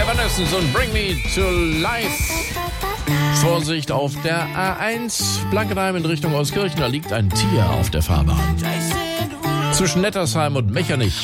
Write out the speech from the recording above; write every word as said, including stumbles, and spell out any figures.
Evanescence und Bring Me to Life. Vorsicht auf der A eins, Blankenheim in Richtung Euskirchen, da liegt ein Tier auf der Fahrbahn. Zwischen Nettersheim und Mechernich